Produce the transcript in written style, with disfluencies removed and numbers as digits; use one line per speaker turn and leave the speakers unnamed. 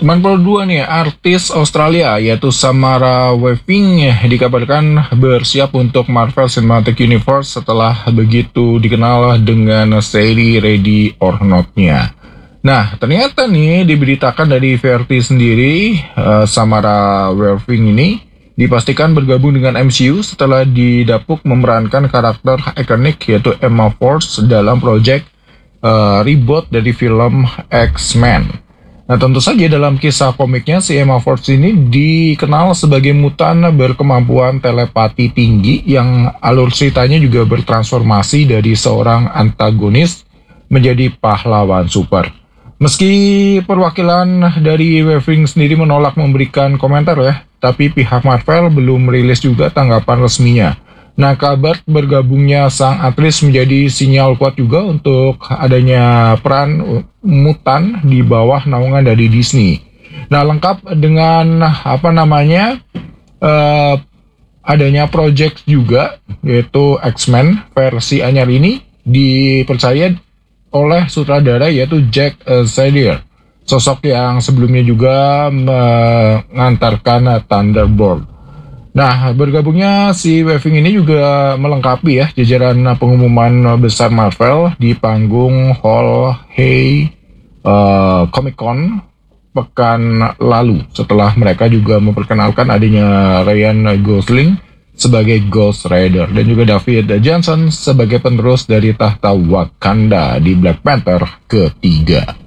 92 nih, artis Australia yaitu Samara Weaving dikabarkan bersiap untuk Marvel Cinematic Universe setelah begitu dikenal dengan seri Ready or Not-nya. Nah, ternyata nih diberitakan dari Verity sendiri, Samara Weaving ini dipastikan bergabung dengan MCU setelah didapuk memerankan karakter ikonik yaitu Emma Frost dalam proyek reboot dari film X-Men. Nah, tentu saja dalam kisah komiknya si Emma Frost ini dikenal sebagai mutan berkemampuan telepati tinggi yang alur ceritanya juga bertransformasi dari seorang antagonis menjadi pahlawan super. Meski perwakilan dari Weaving sendiri menolak memberikan komentar ya, tapi pihak Marvel belum merilis juga tanggapan resminya. Nah, kabar bergabungnya sang aktris menjadi sinyal kuat juga untuk adanya peran mutan di bawah naungan dari Disney. Nah, lengkap dengan eh, adanya project juga yaitu X-Men versi anyar ini dipercaya oleh sutradara yaitu Jack Snyder, sosok yang sebelumnya juga mengantarkan Thunderbolt. Nah, bergabungnya si Weaving ini juga melengkapi ya jajaran pengumuman besar Marvel di panggung Hall Hay Comic Con pekan lalu setelah mereka juga memperkenalkan adanya Ryan Gosling sebagai Ghost Rider dan juga David Johnson sebagai penerus dari tahta Wakanda di Black Panther ketiga.